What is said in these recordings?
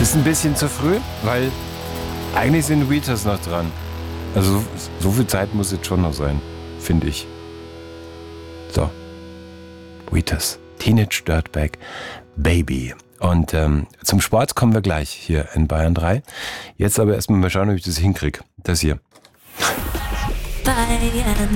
Ist ein bisschen zu früh, weil eigentlich sind Wheatus noch dran. Also so viel Zeit muss jetzt schon noch sein, finde ich. So, Wheatus, Teenage Dirtbag Baby. Und zum Sport kommen wir gleich hier in Bayern 3. Jetzt aber erstmal mal schauen, ob ich das hinkriege. Das hier. Bayern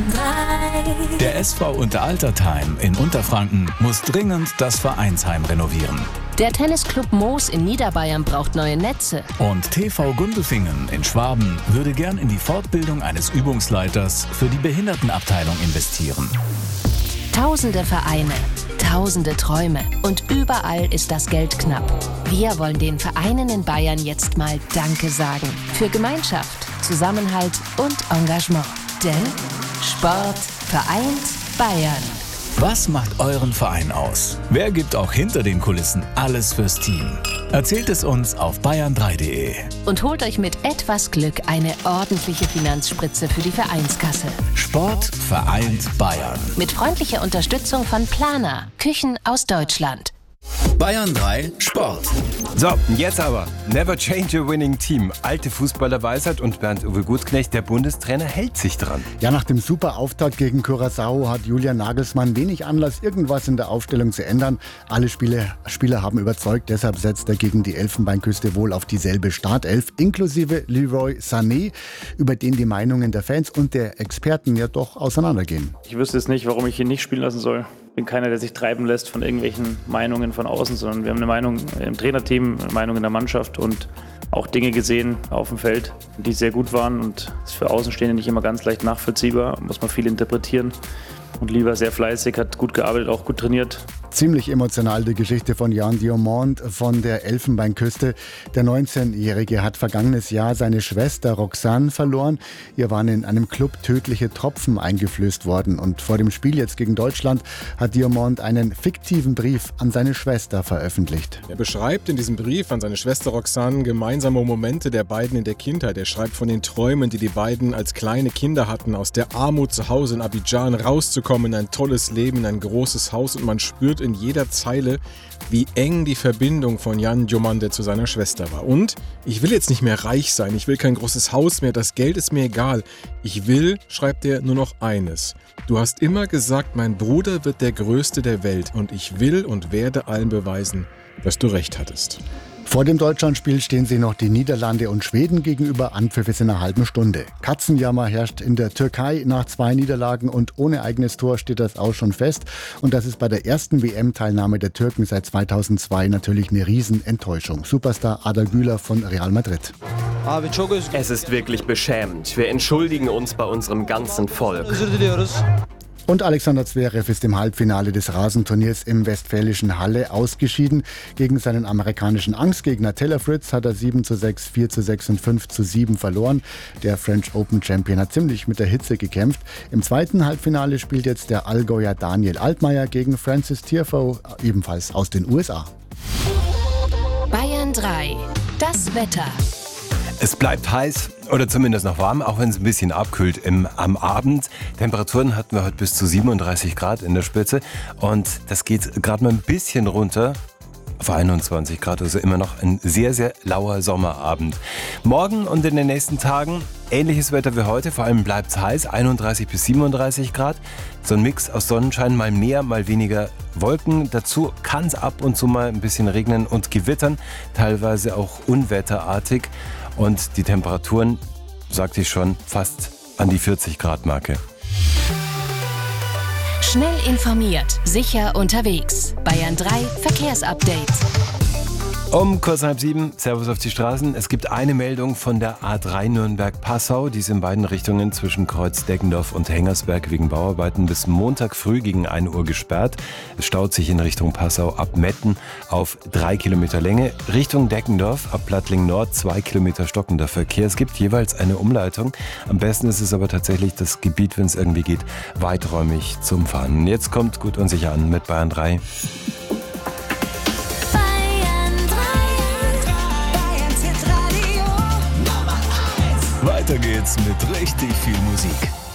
3. Der SV Unteraltertheim in Unterfranken muss dringend das Vereinsheim renovieren. Der Tennisclub Moos in Niederbayern braucht neue Netze. Und TV Gundelfingen in Schwaben würde gern in die Fortbildung eines Übungsleiters für die Behindertenabteilung investieren. Tausende Vereine, tausende Träume und überall ist das Geld knapp. Wir wollen den Vereinen in Bayern jetzt mal Danke sagen. Für Gemeinschaft, Zusammenhalt und Engagement. Denn Sport vereint Bayern. Was macht euren Verein aus? Wer gibt auch hinter den Kulissen alles fürs Team? Erzählt es uns auf bayern3.de. Und holt euch mit etwas Glück eine ordentliche Finanzspritze für die Vereinskasse. Sport vereint Bayern. Mit freundlicher Unterstützung von Plana, Küchen aus Deutschland. Bayern 3 Sport. So, jetzt aber. Never change a winning team. Alte Fußballerweisheit und Bernd-Uwe Gutknecht, der Bundestrainer, hält sich dran. Ja, nach dem super Auftakt gegen Curaçao hat Julian Nagelsmann wenig Anlass, irgendwas in der Aufstellung zu ändern. Alle Spieler haben überzeugt, deshalb setzt er gegen die Elfenbeinküste wohl auf dieselbe Startelf, inklusive Leroy Sané, über den die Meinungen der Fans und der Experten ja doch auseinandergehen. Ich wüsste jetzt nicht, warum ich ihn nicht spielen lassen soll. Ich bin keiner, der sich treiben lässt von irgendwelchen Meinungen von außen, sondern wir haben eine Meinung im Trainerteam, eine Meinung in der Mannschaft und auch Dinge gesehen auf dem Feld, die sehr gut waren und ist für Außenstehende nicht immer ganz leicht nachvollziehbar, muss man viel interpretieren. Und Lieber sehr fleißig, hat gut gearbeitet, auch gut trainiert. Ziemlich emotional die Geschichte von Jan Diomand von der Elfenbeinküste. Der 19-Jährige hat vergangenes Jahr seine Schwester Roxane verloren. Ihr waren in einem Club tödliche Tropfen eingeflößt worden. Und vor dem Spiel jetzt gegen Deutschland hat Diomand einen fiktiven Brief an seine Schwester veröffentlicht. Er beschreibt in diesem Brief an seine Schwester Roxane gemeinsame Momente der beiden in der Kindheit. Er schreibt von den Träumen, die beiden als kleine Kinder hatten, aus der Armut zu Hause in Abidjan rauszukommen, in ein tolles Leben, in ein großes Haus, und man spürt in jeder Zeile, wie eng die Verbindung von Jan Diomande zu seiner Schwester war. Und ich will jetzt nicht mehr reich sein, ich will kein großes Haus mehr, das Geld ist mir egal. Ich will, schreibt er, nur noch eines. Du hast immer gesagt, mein Bruder wird der Größte der Welt, und ich will und werde allen beweisen, dass du recht hattest. Vor dem Deutschlandspiel stehen sich noch die Niederlande und Schweden gegenüber. Anpfiff ist in einer halben Stunde. Katzenjammer herrscht in der Türkei nach 2 Niederlagen und ohne eigenes Tor steht das auch schon fest. Und das ist bei der ersten WM-Teilnahme der Türken seit 2002 natürlich eine Riesenenttäuschung. Superstar Arda Güler von Real Madrid. Es ist wirklich beschämend. Wir entschuldigen uns bei unserem ganzen Volk. Und Alexander Zverev ist im Halbfinale des Rasenturniers im westfälischen Halle ausgeschieden. Gegen seinen amerikanischen Angstgegner Taylor Fritz hat er 7:6, 4:6 und 5:7 verloren. Der French Open Champion hat ziemlich mit der Hitze gekämpft. Im zweiten Halbfinale spielt jetzt der Allgäuer Daniel Altmaier gegen Francis Tiafoe, ebenfalls aus den USA. Bayern 3. Das Wetter. Es bleibt heiß oder zumindest noch warm, auch wenn es ein bisschen abkühlt am Abend. Temperaturen hatten wir heute bis zu 37 Grad in der Spitze und das geht gerade mal ein bisschen runter auf 21 Grad, also immer noch ein sehr, sehr lauer Sommerabend. Morgen und in den nächsten Tagen ähnliches Wetter wie heute, vor allem bleibt es heiß, 31 bis 37 Grad. So ein Mix aus Sonnenschein, mal mehr, mal weniger Wolken. Dazu kann es ab und zu mal ein bisschen regnen und gewittern, teilweise auch unwetterartig. Und die Temperaturen, sagte ich schon, fast an die 40 Grad Marke. Schnell informiert, sicher unterwegs. Bayern 3 Verkehrsupdate. Um kurz 6:30, Servus auf die Straßen. Es gibt eine Meldung von der A3 Nürnberg-Passau. Die ist in beiden Richtungen zwischen Kreuz Deggendorf und Hengersberg wegen Bauarbeiten bis Montag früh gegen 1 Uhr gesperrt. Es staut sich in Richtung Passau ab Metten auf 3 Kilometer Länge. Richtung Deggendorf ab Plattling Nord 2 Kilometer stockender Verkehr. Es gibt jeweils eine Umleitung. Am besten ist es aber tatsächlich das Gebiet, wenn es irgendwie geht, weiträumig zum Fahren. Jetzt kommt gut und sicher an mit Bayern 3. Weiter geht's mit richtig viel Musik.